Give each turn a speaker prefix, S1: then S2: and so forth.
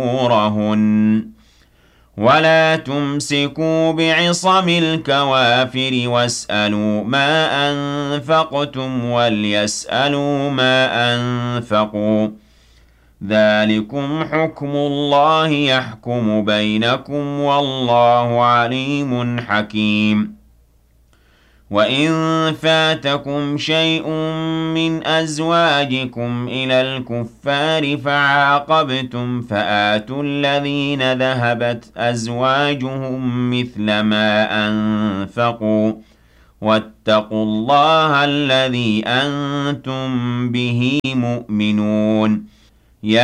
S1: أجورهن ولا تمسكوا بعصم الكوافر واسألوا ما أنفقتم وليسألوا ما أنفقوا ذلكم حكم الله يحكم بينكم والله عليم حكيم وإن فاتكم شيء من أزواجكم إلى الكفار فعاقبتم فآتوا الذين ذهبت أزواجهم مثل ما أنفقوا واتقوا الله الذي أنتم به مؤمنون